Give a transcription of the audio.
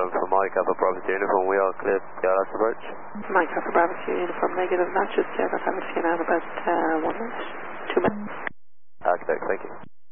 for Mike Alpha Bravo Uniform, we are clear for the ILS approach. Mike Alpha Bravo Uniform, negative, not just yet, I'll have a few now in about 1 minute, 2 minutes. Architect, thank you.